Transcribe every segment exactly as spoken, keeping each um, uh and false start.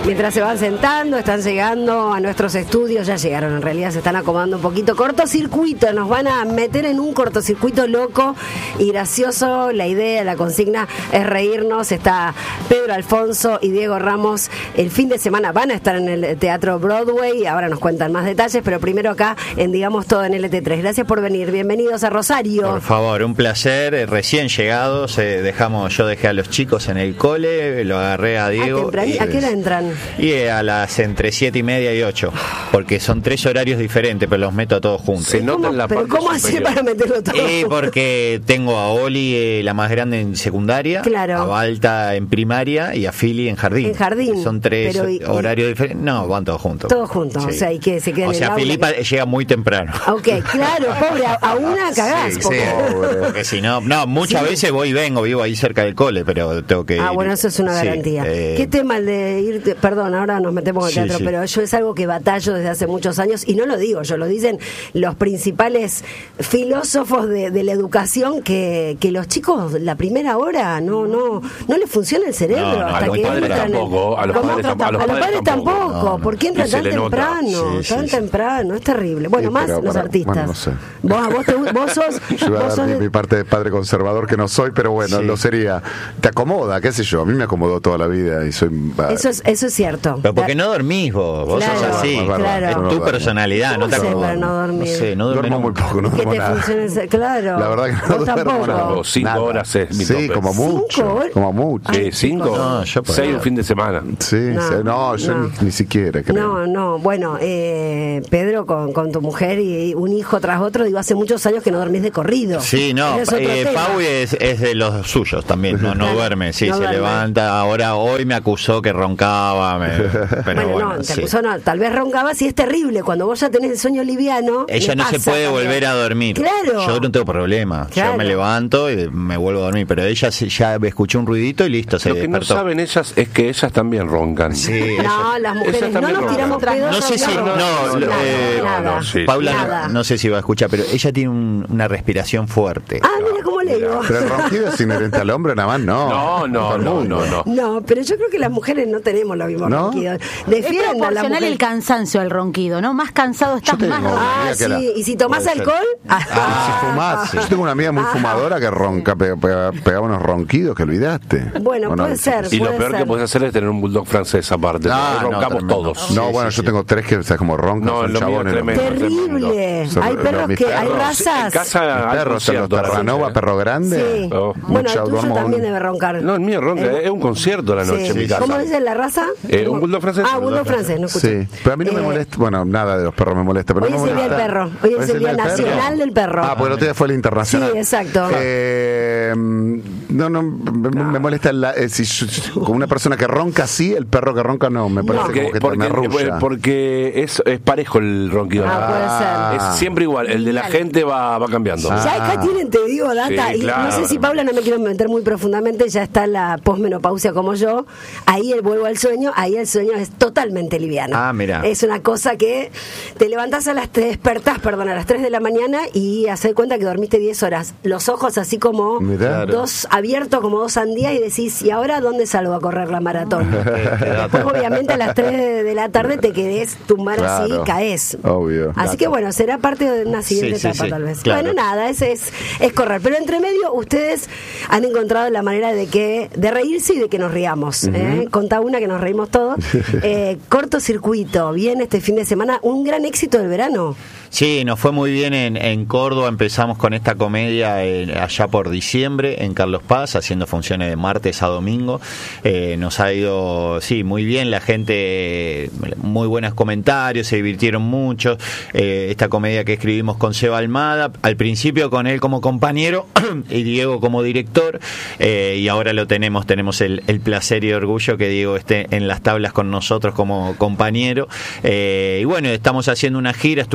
Mientras se van sentando, están llegando a nuestros estudios, ya llegaron, en realidad se están acomodando un poquito. Cortocircuito, nos van a meter en un cortocircuito loco y gracioso. La idea, la consigna es reírnos. Está Pedro Alfonso y Diego Ramos. El fin de semana van a estar en el Teatro Broadway. Ahora nos cuentan más detalles, pero primero acá en Digamos Todo en L T tres. Gracias por venir. Bienvenidos a Rosario. Por favor, un placer. Recién llegados, eh, dejamos, yo dejé a los chicos en el cole, lo agarré a Diego. ¿A, y, ¿A qué hora entran? Y a las entre siete y media y ocho, porque son tres horarios diferentes, pero los meto a todos juntos. Se nota en la parte ¿Pero cómo hacer para meterlo todo? Eh, porque tengo a Oli, eh, la más grande, en secundaria, claro. A Balta en primaria y a Philly en jardín. En jardín. Son tres pero, y, horarios diferentes. No, van todos juntos. Todos juntos, sí. O sea, y que se queden O sea, en el Filipa que... llega muy temprano. Ok, claro, pobre, a, a una cagás. Sí, porque... sí, porque si no, no, muchas sí. veces voy y vengo, vivo ahí cerca del cole, pero tengo que Ah, ir. bueno, eso es una sí, garantía. Eh... ¿Qué tema el de ir? Perdón, ahora nos metemos en el sí, teatro, sí. pero yo es algo que batallo desde hace muchos años, y no lo digo yo, lo dicen los principales filósofos de, de la educación, que, que los chicos la primera hora no no no les funciona el cerebro. No, no, hasta a los que padres entran tampoco, en, a los padres, a los padres, padres tampoco. tampoco. No, no. ¿Por qué entran tan temprano? Sí, tan sí, sí. temprano, es terrible. Bueno, sí, más los para, artistas. Bueno, no sé. Vos, vos, te, vos sos... Yo iba a vos dar sos mi, mi parte de padre conservador, que no soy, pero bueno, sí. lo sería. Te acomoda, qué sé yo, a mí me acomodó toda la vida y soy... Eso es, eso es cierto. Pero porque no dormís vos, vos claro, sos así. Claro. Es tu personalidad, no te acomodas. No dormir? No sé, no duermo muy poco, no duermo nada. Funcione, claro. La verdad que no ¿Vos duermo nada. O cinco nada. horas es mi Sí, tope. como mucho. Como mucho. Sí, cinco, no, yo seis un fin de semana. Sí, no, sí, no yo no. Ni, ni siquiera creo. No, no, bueno, eh, Pedro, con, con tu mujer y un hijo tras otro, digo, hace muchos años que no dormís de corrido. Sí, no, es eh, Pau es, es de los suyos también, no, no claro, duerme, sí, no se duerme. levanta, ahora hoy me acusó que roncaba, me, pero bueno, bueno, no, te sí. acusó, no, tal vez roncaba, sí es terrible, cuando vos ya tenés el sueño liviano. Ella no pasa, se puede también. volver a dormir. Claro. Yo no tengo problema. Claro. Yo me levanto y me vuelvo a dormir. Pero ella se, ya escuchó un ruidito y listo, se Lo que despertó. no saben ellas es que ellas también roncan. Sí, No, las mujeres no nos tiramos pedos. No sé si, no, nada, lo- eh, nada. no, sí. Paula, Nada. no, no sé si va a escuchar, pero ella tiene un- una respiración fuerte. Ah, mira cómo le digo. Pero el ronquido es inherente al hombre, nada más, no. No, no, no, no, no. No, pero yo creo que las mujeres no tenemos los mismos ¿No? ronquidos. Es Defiendan a la proporcional mujer. el cansancio al ronquido, ¿no? Más cansado estás, Yo más tengo- ronquido. Ah, Amiga, que sí. era- ¿Y si tomás Puede ser. alcohol? Ah, si fumás. Yo tengo una amiga muy fumadora que ronca, pega, pega- pegaba unos ronquidos que olvidaste. Bueno, ¿O no? puede ser. Y lo puede peor ser. que puedes hacer es tener un bulldog francés aparte. No, Ahí no, roncamos tremendo. todos. No, Sí, bueno, sí, yo sí. tengo tres que, o sea, como roncan, No, son lo mío chabones. es tremendo. Terrible. Son- Hay no, perros mis que hay perros. razas. En casa Mis hay perros, son los concierto a la Terranova, noche. perro grande. Sí. Oh. Bueno, Mucha- el tuyo duermo también un- debe roncar. No, el mío ronca. Eh, Es un concierto a la noche sí. en mi casa. ¿Cómo dice la raza? Eh, un bulldog francés. Ah, bulldog francés, no escuché. Sí, pero a mí no me Eh, molesta, bueno, nada de los perros me molesta. Pero Hoy no es me el día del molesta. perro. Hoy es el día del perro? nacional del perro. Ah, pues el otro día fue el internacional. Sí, exacto. Eh, no, no, me, me molesta la, eh, si, si- con una persona que ronca sí, el perro que ronca no, me parece Porque, como que porque, me arrulla. porque es, es parejo el ronquido. Ah, puede ser. Es siempre igual. El de la gente va, va cambiando. Ah. Ya acá tienen, te digo, data. Sí, y claro. no sé si Paula, no me quiero meter muy profundamente, ya está la posmenopausia como yo. Ahí el vuelvo al sueño, ahí el sueño es totalmente liviano. Ah, mira. Es una cosa que te levantás a las, te despertás, perdón, a las tres de la mañana y haces cuenta que dormiste diez horas. Los ojos así como Mirá. dos abiertos, como dos sandías, y decís, ¿y ahora dónde salgo a correr la maratón? Después, obviamente, a las tres de la tarde te quedés tumbar así Claro. y caes. Obvio. Así que bueno, será parte de una siguiente Sí, sí, etapa, sí, tal vez. claro. Bueno, nada, ese es, es correr. Pero entre medio, ustedes han encontrado la manera de que de reírse y de que nos riamos. ¿eh? Contá una que nos reímos todos. Eh, cortocircuito, bien este fin de semana, un gran éxito del verano. Sí, nos fue muy bien en, en Córdoba, empezamos con esta comedia eh, allá por diciembre en Carlos Paz, haciendo funciones de martes a domingo. Eh, nos ha ido, sí, muy bien, la gente, muy buenos comentarios, se divirtieron mucho. Eh, esta comedia que escribimos con Seba Almada, al principio con él como compañero y Diego como director, eh, y ahora lo tenemos, tenemos el, el placer y orgullo que Diego esté en las tablas con nosotros como compañero. Eh, y bueno, estamos haciendo una gira, estuvimos mucho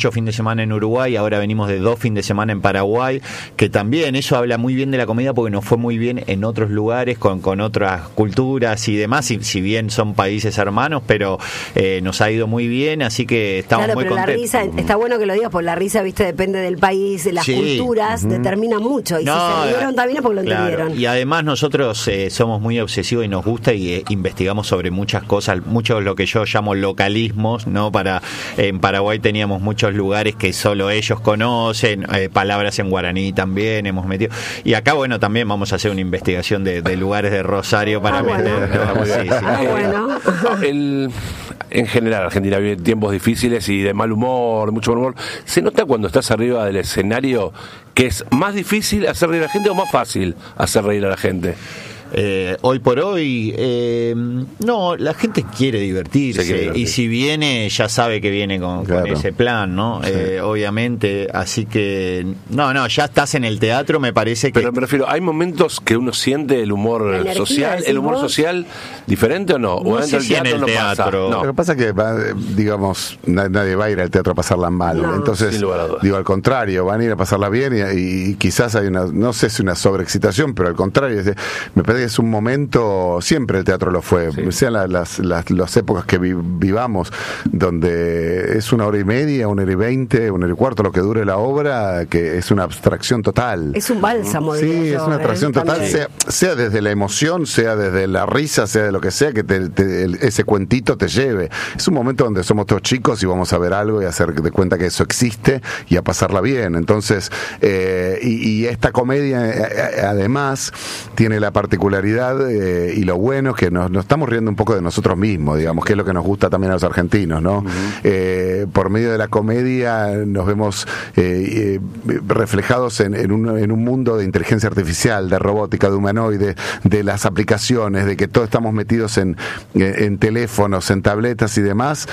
ocho fines de semana en Uruguay, ahora venimos de dos fines de semana en Paraguay, que también eso habla muy bien de la comedia porque nos fue muy bien en otros lugares, con, con otras culturas y demás, si, si bien son países hermanos, pero eh, nos ha ido muy bien, así que estamos claro, muy pero contentos. La risa, está bueno que lo digas, porque la risa, viste, depende del país, de las Sí. culturas, uh-huh. determina mucho, y no, si se rieron también es porque lo claro. entendieron. Y además nosotros eh, somos muy obsesivos y nos gusta y eh, investigamos sobre muchas cosas, mucho de lo que yo llamo localismos, ¿no? Para eh, en Paraguay teníamos muchos lugares que solo ellos conocen, eh, palabras en guaraní también hemos metido. Y acá, bueno, también vamos a hacer una investigación de, de lugares de Rosario para ah, meter. Bueno. ¿no? Sí, sí. Ah, bueno. El, en general, Argentina vive tiempos difíciles y de mal humor, mucho mal humor. ¿Se nota cuando estás arriba del escenario que es más difícil hacer reír a la gente o más fácil hacer reír a la gente? Eh, hoy por hoy, eh, no, la gente quiere divertirse, quiere divertir. Y si viene, ya sabe que viene con, Claro. con ese plan, ¿no? Sí. Eh, obviamente, así que, no, no, ya estás en el teatro, me parece que... Pero me refiero, ¿hay momentos que uno siente el humor La energía, social, el humor decís vos. social diferente o no? ¿O No dentro sé si en el no teatro. pasa? Lo que No. pasa es que, va, digamos, na- nadie va a ir al teatro a pasarla mal. No. Entonces, Sin lugar a dudas. digo, al contrario, van a ir a pasarla bien y, y quizás hay una, no sé si una sobreexcitación, pero al contrario, es- me parece que es un momento, siempre el teatro lo fue, Sí. sean la- las, las, las épocas que vi- vivamos, donde es una hora y media, una hora y veinte, una hora y cuarto, lo que dure la obra, que es una abstracción total. Es un bálsamo, Sí, diría es yo, una ¿eh? atracción total, También. sea, sea desde la emoción, sea desde la risa, sea de lo que sea, que te- te- el- ese cuentito te lleve. Es un momento donde somos todos chicos y vamos a ver algo y a hacer de cuenta que eso existe y a pasarla bien. Entonces, eh, y, y esta comedia, eh, además, tiene la particularidad eh, y lo bueno es que nos, nos estamos riendo un poco de nosotros mismos, digamos, que es lo que nos gusta también a los argentinos, ¿no? Uh-huh. Eh, por medio de la comedia nos vemos eh, eh, reflejados en, en, un, en un mundo de inteligencia artificial, de robótica, de humanoide, de las aplicaciones, de que todos estamos metidos en, en, en teléfonos, en tabletas y demás,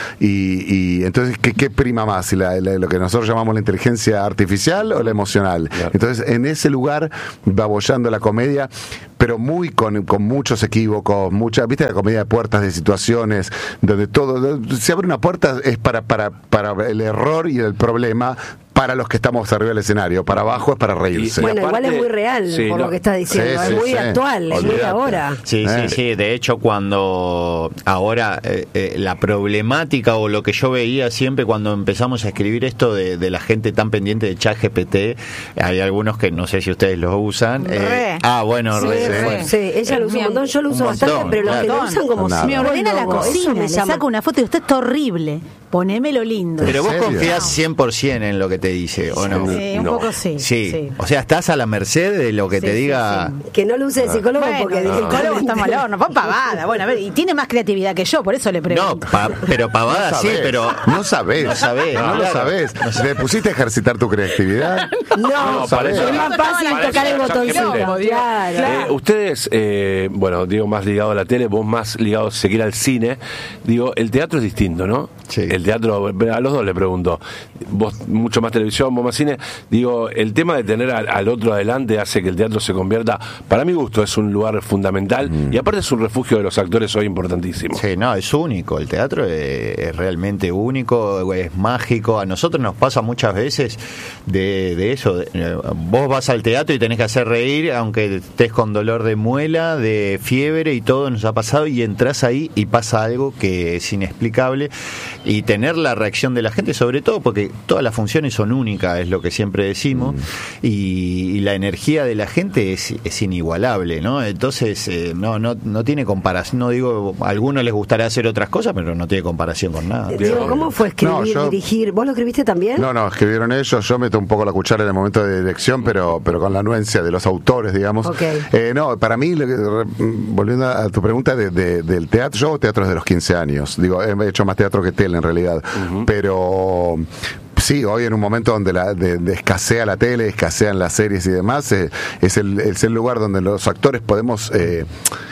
y, y entonces, ¿qué, qué prima más? Si la, la, lo que nosotros llamamos la inteligencia artificial o la emocional. Claro. Entonces, en ese lugar va boyando la comedia, pero muy con, con muchos equívocos, mucha, viste la comedia de puertas, de situaciones, donde todo, se abre una puerta es para, para, para el error y el problema, para los que estamos arriba del escenario, para abajo es para reírse. Bueno, aparte, igual es muy real, sí, por no, lo que estás diciendo, sí, es sí, muy sí. actual, es muy Olvídate. ahora. Sí, Eh. sí, sí. De hecho, cuando ahora eh, eh, la problemática o lo que yo veía siempre cuando empezamos a escribir esto de, de la gente tan pendiente de ChatGPT, hay algunos que no sé si ustedes lo usan. Eh, Re. ah, bueno, Sí, re, sí, bueno. sí, ella lo usa un montón, yo lo uso Un montón, bastante, pero los que lo claro. usan como Nada. si Me ordena la Eso cocina, me le llama. saco una foto y usted está horrible. Ponémelo lindo. Pero vos serio? confías cien por ciento en lo que te dice, ¿o no? Sí, un No. poco sí. Sí. sí. O sea, estás a la merced de lo que Sí, te sí, diga. sí. Que no lo use de psicólogo Bueno, porque el psicólogo está mal horno, fue pavada. Bueno, a ver, y tiene más creatividad que yo, por eso le No, pregunto. pa- pero pavada No sí, sabés, pero. no sabés, No sabés, no lo claro. sabés. ¿Te pusiste a ejercitar tu creatividad? No, No, para es eso- más fácil para tocar el eso- botoncito. ChatGPT. Claro. Eh, ustedes, eh, bueno, digo, más ligado a la tele, vos más ligado, si se quiere, al cine. Digo, el teatro es distinto, ¿no? Sí. El teatro, a los dos le pregunto. Vos mucho más televisión, vos más cine. Digo, el tema de tener al, al otro adelante hace que el teatro se convierta, para mi gusto, es un lugar fundamental y aparte es un refugio de los actores hoy importantísimo. Sí, no, es único. El teatro es, es realmente único, es mágico. A nosotros nos pasa muchas veces de, de eso. De, eh, vos vas al teatro y tenés que hacer reír, aunque estés con dolor de muela, de fiebre y todo nos ha pasado, y entras ahí y pasa algo que es inexplicable. Y tener la reacción de la gente, sobre todo porque todas las funciones son únicas, es lo que siempre decimos, mm. y, y la energía de la gente es, es inigualable, ¿no? Entonces, eh, no, no, no tiene comparación. No digo, a algunos les gustará hacer otras cosas, pero no tiene comparación con nada. Diego, ¿cómo fue escribir, No, yo- dirigir? ¿Vos lo escribiste también? No, no, escribieron ellos, yo meto un poco la cuchara en el momento de dirección, pero pero con la anuencia de los autores, digamos. Ok. Eh, no, para mí, lo que- re- volviendo a tu pregunta de, de- del teatro, yo hago teatro desde los quince años, digo, he hecho más teatro que tele en realidad, uh-huh. pero... Sí, hoy en un momento donde la, de, de escasea la tele, escasean las series y demás, eh, es, el, es el lugar donde los actores podemos eh,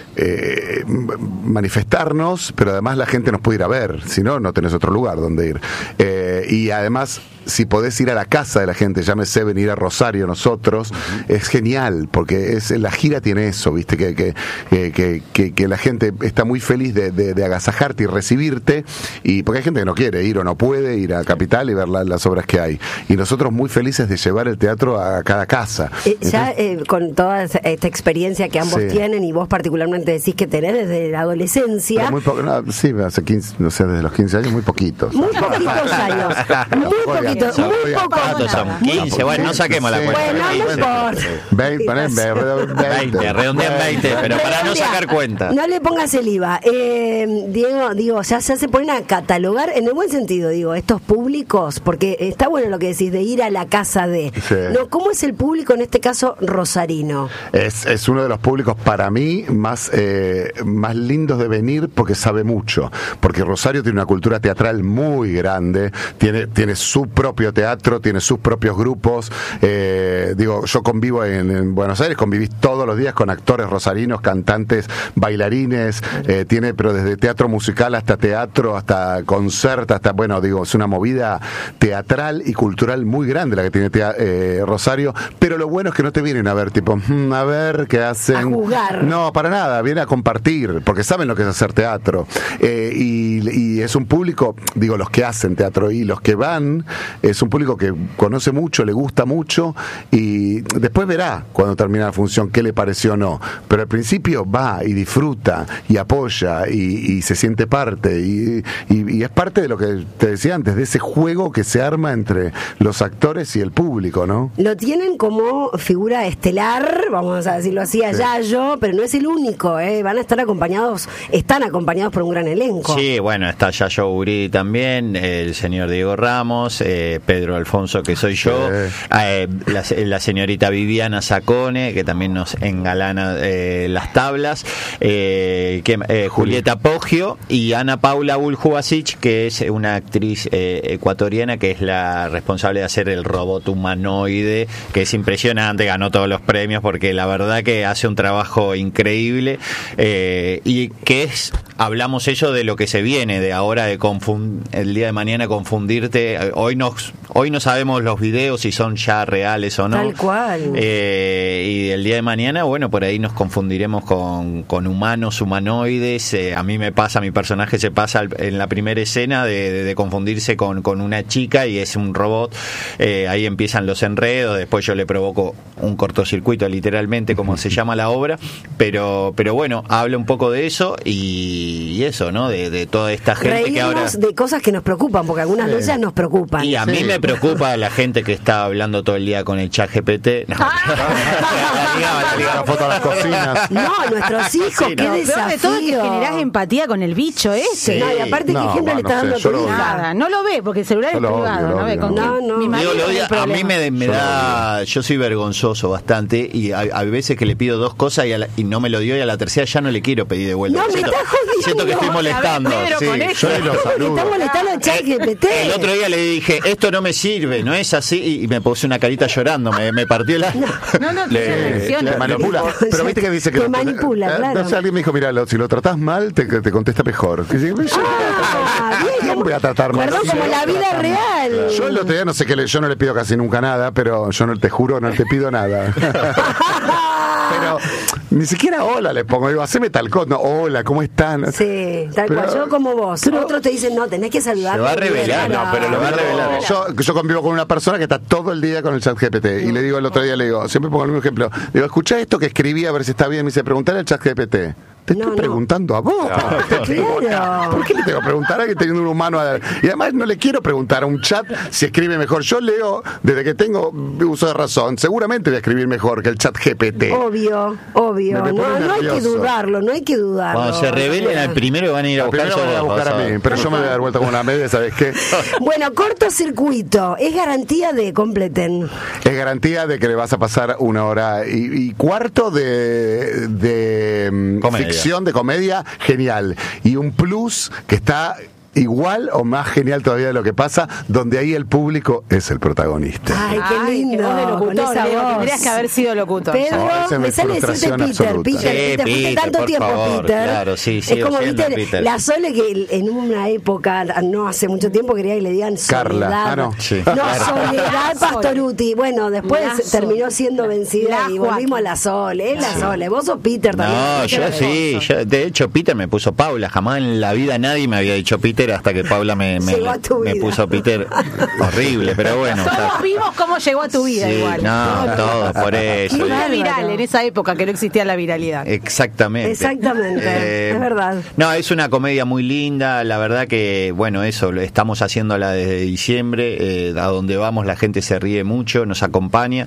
eh, manifestarnos, pero además la gente nos puede ir a ver, si no, no tenés otro lugar donde ir. Eh, y además si podés ir a la casa de la gente, llámese venir a Rosario nosotros, uh-huh. es genial, porque es la gira tiene eso, viste, que, que, que, que, que la gente está muy feliz de, de, de agasajarte y recibirte, y porque hay gente que no quiere ir o no puede ir a Capital y ver la, las obras que hay. Y nosotros muy felices de llevar el teatro a cada casa. Eh, ya eh, con toda esta experiencia que ambos sí. tienen, y vos particularmente decís que tenés desde la adolescencia. Muy po- no, sí, hace quince, no sé, desde los quince años, muy poquitos. Muy poquitos años. Muy poquitos, muy ¿Cuántos son? quince, bueno, no saquemos la cuenta. Bueno, no importa. veinte, veinte, redondean veinte, pero para no sacar cuenta. No le pongas el I V A. Eh, Diego, digo, ya, ya se ponen a catalogar, en el buen sentido, digo, estos públicos, porque está bueno lo que decís, de ir a la casa de... Sí. No, ¿cómo es el público, en este caso, rosarino? Es, es uno de los públicos, para mí, más, eh, más lindos de venir, porque sabe mucho. Porque Rosario tiene una cultura teatral muy grande, tiene, tiene su propio teatro, tiene sus propios grupos. Eh, digo, yo convivo en, en Buenos Aires, conviví todos los días con actores rosarinos, cantantes, bailarines, eh, tiene, pero desde teatro musical hasta teatro, hasta concierto, hasta, bueno, digo, es una movida teatral y cultural muy grande la que tiene tea, eh, Rosario, pero lo bueno es que no te vienen a ver, tipo, mmm, a ver qué hacen. A jugar. No, para nada, viene a compartir, porque saben lo que es hacer teatro. Eh, y, y es un público, digo, los que hacen teatro y los que van, es un público que conoce mucho, le gusta mucho, y después verá cuando termina la función qué le pareció o no. Pero al principio va y disfruta y apoya y, y se siente parte, y, y, y es parte de lo que te decía antes, de ese juego que se arma entre los actores y el público, ¿no? Lo tienen como figura estelar, vamos a decirlo así, a Yayo, pero no es el único, ¿eh? Van a estar acompañados, están acompañados por un gran elenco. Sí, bueno, está Yayo Uri también, el señor Diego Ramos, eh, Pedro Alfonso, que soy yo, sí. eh, la, la señorita Viviana Sacone, que también nos engalana eh, las tablas, eh, que, eh, Julieta Poggio y Ana Paula Buljubasic, que es una actriz eh, ecuatoriana que es la responsable de hacer el robot humanoide, que es impresionante, ganó todos los premios porque la verdad que hace un trabajo increíble, eh, y que es, hablamos eso de lo que se viene, de ahora de confund, el día de mañana confundirte, hoy no, hoy no sabemos los videos si son ya reales o no. Tal cual. Eh, y el día de mañana, bueno, por ahí nos confundiremos con, con humanos, humanoides, eh, a mí me pasa, mi personaje se pasa en la primera escena de, de, de confundirse con, con una chica y es un robot, eh, ahí empiezan los enredos, después yo le provoco un cortocircuito literalmente, como se llama la obra, pero pero bueno, habla un poco de eso y, y eso, ¿no? De, de toda esta gente Reírnos que ahora... de cosas que nos preocupan, porque algunas de ellas nos preocupan. Y a mí Sí. me preocupa la gente que está hablando todo el día con el chat G P T. No, La foto a las cocinas. No, nuestros hijos, Sí, qué no. Lo peor de todo es que desafío. generás empatía con el bicho ese. Sí. No, y aparte, No, ¿qué ejemplo bueno, le estás no dando sé, a tu yo lo- hija? Nada, no lo ve porque el celular Yo es lo odio, privado, lo no ve odio, con no. que No, no. mi marido Digo, lo tiene odia- a mí problemas. me, me Yo lo da, yo soy vergonzoso bastante y hay, hay veces que le pido dos cosas y, a la- y no me lo dio y a la tercera ya no le quiero pedir de vuelta. No, me siento, está jodiendo. siento que estoy molestando. A ver, Pedro, sí. con esto. Yo ni lo Me saludo. está molestando el chat G P T. El otro día le dije, esto no me sirve, no es así, y, y me puse una carita llorando, me, me partió la... No, no, Le- te reacciona. Le manipula. Pero viste que dice que Te lo- manipula, eh, claro. No sé, alguien me dijo, mira, lo- si lo tratás mal, te, te contesta mejor. Que dice, yo- Ah, bien. ¿Quién voy a tratar mal? Perdón, Sí, como lo la vida tratamos. real. Yo el otro día no sé qué le, yo no le pido casi nunca nada, pero yo no te juro, no te pido nada. Pero ni siquiera hola le pongo, digo, haceme tal cosa, no, hola, ¿cómo están? Sí, tal Pero- cual, yo como vos. pero- Otros te dicen, no, tenés que saludar. Se va a revelar, no, pero lo va a revelar. Yo, yo convivo con una persona que está todo el día con el chat G P T y le digo el otro día, le digo, siempre pongo el mismo ejemplo, le digo, escuchá esto que escribí a ver si está bien, me dice, preguntale al chat G P T. Te No, estoy no. preguntando a vos. Te digo, Claro. ¿por qué le tengo que preguntar a alguien teniendo un humano? A... Y además no le quiero preguntar a un chat si escribe mejor. Yo leo desde que tengo uso de razón. Seguramente voy a escribir mejor que el chat G P T. Obvio, obvio. Me- me No, pone no hay que nervioso. dudarlo, no hay que dudarlo. Cuando se revelen al primero van a ir a buscar, Primero me voy a buscar a mí, pero yo me voy a dar vuelta con una media, ¿sabes qué? Bueno, cortocircuito, es garantía de completen. Es garantía de que le vas a pasar una hora y, y cuarto de, de mm, Comedia. ficción, de comedia, genial. Y un plus que está igual o más genial todavía de lo que pasa, donde ahí el público es el protagonista. Ay, qué Ay, lindo. qué voz de con locutor, esa Diego, voz. tendrías que haber sido locutor. Pedro, No, esa es mi me sale decirte frustración Peter, absoluta. Peter, Sí, Peter, fuiste Peter, tanto por tiempo, favor, Peter. claro, sí, es sigo como, siendo viste, Peter. la Sole que en una época, no hace mucho tiempo, quería que le digan Carla. Soledad. Ah, no. Sí. No, Soledad Pastoruti. Bueno, después La terminó siendo vencida La y volvimos Joaquín. a la Sole. Es la Sole. Vos sos Peter también. No, Peter yo es sí, hermoso. yo- de hecho Peter me puso Paula, jamás en la vida nadie me había dicho Peter hasta que Paula me, me, Llegó a tu me vida. puso Peter, horrible, pero bueno. Todos está- vimos cómo llegó a tu vida Sí, igual. no, todo por eso. Fue bárbaro. viral en esa época que no existía la viralidad. Exactamente. Exactamente, es verdad. No, es una comedia muy linda, la verdad que, bueno, eso, lo estamos haciéndola desde diciembre, eh, a donde vamos la gente se ríe mucho, nos acompaña,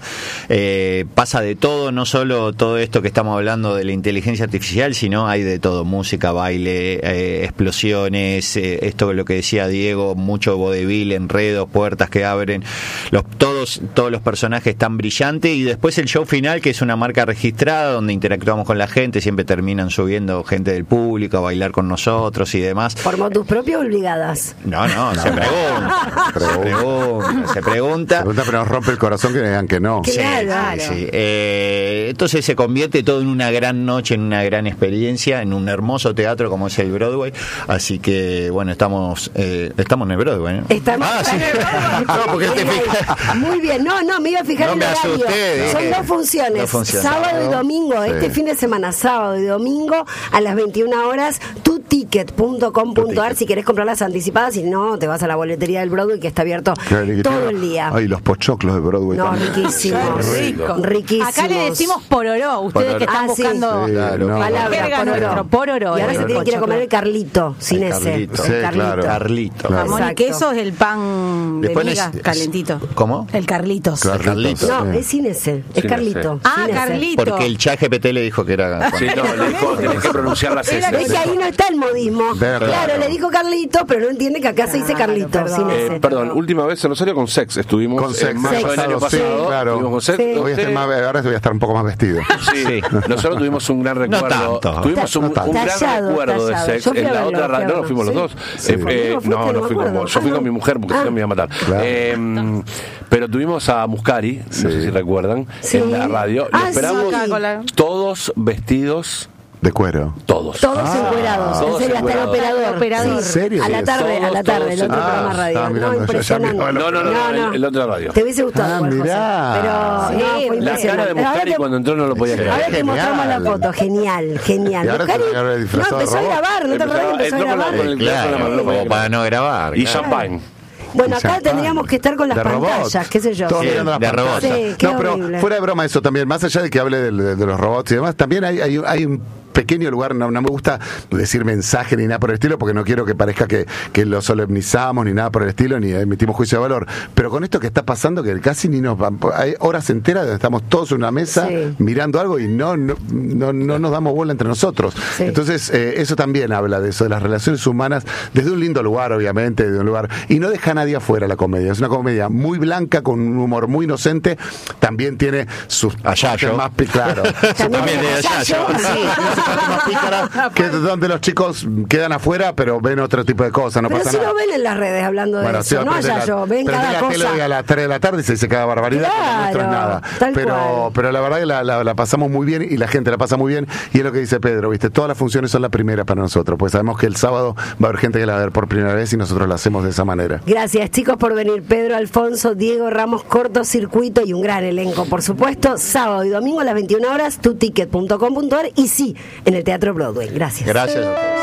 eh, pasa de todo, no solo todo esto que estamos hablando de la inteligencia artificial, sino hay de todo, música, baile, eh, explosiones, eh, esto lo que decía Diego, mucho vodevil, enredos, puertas que abren, los, todos, todos los personajes tan brillantes, y después el show final, que es una marca registrada, donde interactuamos con la gente, siempre terminan subiendo gente del público a bailar con nosotros y demás. ¿Por motus propios o obligadas? No, no, se pregunta, se pregunta, se pregunta. Pregunta, pero nos rompe el corazón que digan que no. ¿Qué? Sí, Claro. sí, sí. Eh, entonces se convierte todo en una gran noche, en una gran experiencia, en un hermoso teatro como es el Broadway. Así que, bueno, estamos eh, estamos en el Broadway, ¿no? Estamos Ah, sí. No, porque te fijas. Muy bien, no, no, me iba a fijar No en me el horario. asusté, Son dije. dos funciones, Dos funciones. sábado y domingo, Sí. este fin de semana, sábado y domingo a las veintiuna horas, tuticket punto com punto ar si querés comprarlas anticipadas, si no, te vas a la boletería del Broadway que está abierto Qué todo el día. Ay, los pochoclos de Broadway. No, también. riquísimos. Qué rico. Riquísimos. Acá le decimos pororó, ustedes Pororó. que están Ah, sí. buscando Sí, Claro. no. Palabra, jerga pororó. nuestro, pororó. Y ahora es se el tiene que ir a comer el pochoclo. Carlito, sin El ese. Carlito. Sí, claro. Carlito. Claro. Jamón y Exacto. queso es el pan de Después miga es- calentito. ¿Cómo? El Carlitos. Claro. Carlito. No, Sí. es sin ese, es Sin Carlito. Ah, sin ese. Carlito. Porque el chat G P T le dijo que era... Sí, no, le dijo, tenés que pronunciar las Era S. Es que ahí no está el modismo. Verdad. Claro, le dijo Carlito, pero no entiende que acá se dice Claro, Carlito, perdón. sin Eh, ese. perdón, última vez en Rosario con Sex. Estuvimos Con Sex, en mayo del año sí, pasado. claro. Estuvimos con Sex. Sí. Voy a estar Usted- más, ahora voy a estar un poco más vestido. Sí. Sí. Nosotros tuvimos un gran No recuerdo. tanto. Tuvimos un, No tanto. un gran Tallado, recuerdo tallado. de Sex Yo fui en a la verlo, otra fui a radio. No, verlo. fuimos los Sí. dos. Sí. Eh, eh, ¿Fuiste? no, No no me fui con acuerdo. vos. Yo fui Ah, con no. mi mujer porque Ah. si no me iba a matar. Claro. Eh, pero tuvimos a Muscari, no sé si recuerdan, Sí. en la radio. Ah, y esperamos sí. Acá con la- todos vestidos, De cuero. todos. Todos encuerados, en todos serio, hasta el encuerados. operador. Operador. Sí. ¿En serio? A la tarde, a la Todos, tarde, el todos. otro Ah, programa radio. estaba No, mirando, yo ya impresionante. miraba el No, no, no, No, no, no. el, el otro radio. Te hubiese gustado, Ah, igual, José. mirá. Pero no, Sí, fue la La cara impresionante. de Muscari Ahora te- cuando entró no lo podía creer. Ahora te Genial. mostramos la foto, genial, genial. Y ahora Muscari- se lo habrá disfrazado no, de empezó a robot. grabar, no te acordás que empezó a Entró con la- grabar. con el- Claro, con la mano, no podía como creer. para no grabar. Y claro. champagne. Bueno, acá Champán. tendríamos que estar con las De robot. pantallas, qué sé yo. Todos Sí. mirando las de robot. pantallas. Sí, qué no, pero horrible. fuera de broma eso también, más allá de que hable del- de, de los robots y demás, también hay, hay, hay un pequeño lugar, no, no me gusta decir mensaje ni nada por el estilo, porque no quiero que parezca que, que lo solemnizamos ni nada por el estilo, ni emitimos juicio de valor. Pero con esto que está pasando, que casi ni nos van, hay horas enteras donde estamos todos en una mesa Sí. mirando algo y no, no, no, no nos damos bola entre nosotros. Sí. Entonces, eh, eso también habla de eso, de las relaciones humanas, desde un lindo lugar, obviamente, de un lugar, y no deja a nadie afuera la comedia. Es una comedia muy blanca, con un humor muy inocente, también tiene sus Ayayo. partes más pi- claro. También de Yayo. Yayo. Sí, esa parte más pícara, que es donde los chicos quedan afuera, pero ven otro tipo de cosas, no Pero pasa sí nada. lo ven en las redes hablando de Bueno, sí, eso, no prende allá la- yo, ven prende cada la tele hoy cosa. a las tres de la tarde y se dice cada barbaridad, porque lo nuestro es Claro, nada. tal Pero, cual. pero la verdad que la, la- la pasamos muy bien y la gente la pasa muy bien, y es lo que dice Pedro, ¿viste? Todas las funciones son la primera para nosotros, pues sabemos que el sábado va a haber gente que la va a ver por primera vez y nosotros la hacemos de esa manera. Gracias chicos por venir, Pedro Alfonso, Diego Ramos, Cortocircuito y un gran elenco, por supuesto, sábado y domingo a las veintiuna horas, tuticket punto com punto ar y sí, en el Teatro Broadway. Gracias. Gracias a ustedes.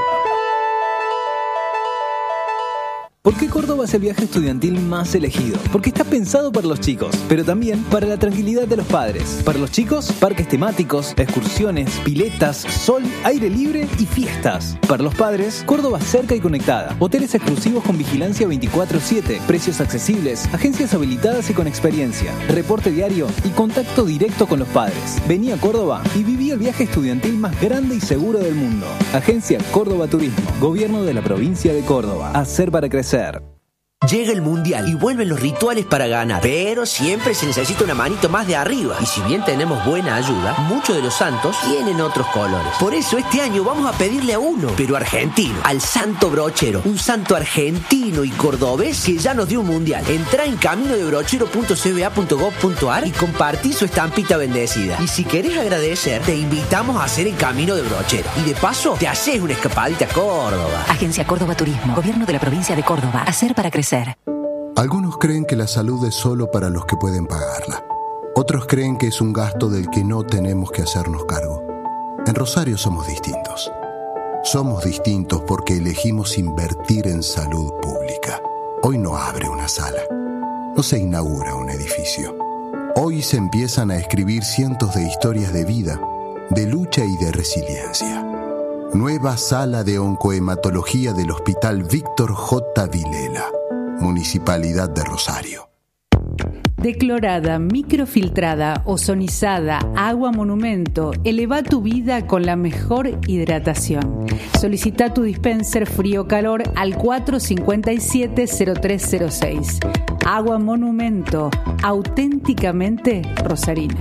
¿Por qué Córdoba es el viaje estudiantil más elegido? Porque está pensado para los chicos, pero también para la tranquilidad de los padres. Para los chicos, parques temáticos, excursiones, piletas, sol, aire libre y fiestas. Para los padres, Córdoba cerca y conectada. Hoteles exclusivos con vigilancia veinticuatro siete, precios accesibles, agencias habilitadas y con experiencia, reporte diario y contacto directo con los padres. Vení a Córdoba y viví el viaje estudiantil más grande y seguro del mundo. Agencia Córdoba Turismo, Gobierno de la provincia de Córdoba. Hacer para crecer. Llega el mundial y vuelven los rituales para ganar, pero siempre se necesita una manito más de arriba. Y si bien tenemos buena ayuda, muchos de los santos tienen otros colores. Por eso este año vamos a pedirle a uno, pero argentino, al Santo Brochero, un santo argentino y cordobés que ya nos dio un mundial. Entrá en camino de brochero punto c b a punto gov punto a r y compartí su estampita bendecida. Y si querés agradecer, te invitamos a hacer el Camino de Brochero. Y de paso, te haces una escapadita a Córdoba. Agencia Córdoba Turismo, Gobierno de la Provincia de Córdoba. Hacer para crecer. Algunos creen que la salud es solo para los que pueden pagarla. Otros creen que es un gasto del que no tenemos que hacernos cargo. En Rosario somos distintos. Somos distintos porque elegimos invertir en salud pública. Hoy no abre una sala. No se inaugura un edificio. Hoy se empiezan a escribir cientos de historias de vida, de lucha y de resiliencia. Nueva sala de oncohematología del Hospital Víctor J. Vilela. Municipalidad de Rosario. Declorada, microfiltrada, ozonizada, agua monumento. Eleva tu vida con la mejor hidratación. Solicita tu dispenser frío-calor al cuatro cinco siete cero tres cero seis. Agua monumento, auténticamente rosarina.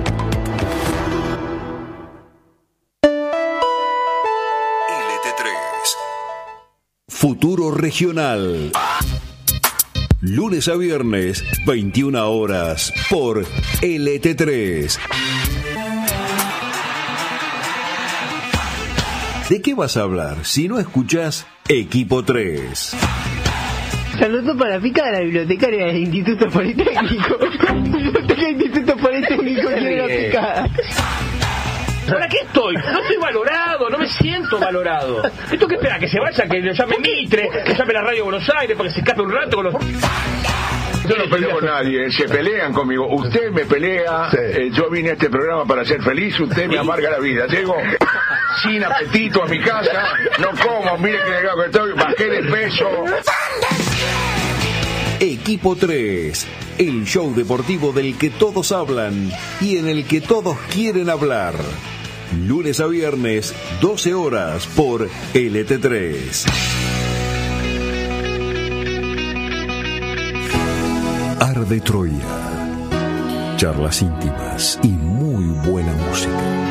L T tres. Futuro Regional. Lunes a viernes, veintiuna horas, por L T tres. ¿De qué vas a hablar si no escuchás Equipo tres? Saludos para Pica de la bibliotecaria del Instituto Politécnico. Biblioteca del Instituto Politécnico quiere la picada. ¿Para qué estoy? No estoy valorado, no me siento valorado. ¿Esto qué espera? ¿Que se vaya? ¿Que lo llame Mitre? ¿Que llame la Radio Buenos Aires para que se escape un rato con los... Yo no peleo con nadie, se pelean conmigo. Usted me pelea, sí. eh, yo vine a este programa para ser feliz, usted me amarga la vida. Llego sin apetito a mi casa, no como, mire que delgado que estoy, bajé de peso. Equipo tres, el show deportivo del que todos hablan y en el que todos quieren hablar. Lunes a viernes, doce horas, por L T tres. Arde Troya. Charlas íntimas y muy buena música.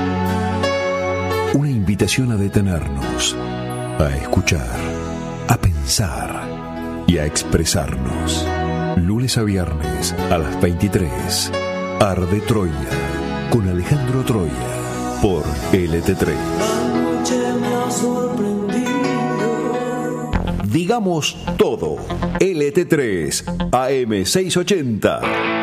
Una invitación a detenernos, a escuchar, a pensar y a expresarnos. Lunes a viernes a las veintitrés. Arde Troya con Alejandro Troya por L T tres. Digamos todo. L T tres A M seiscientos ochenta.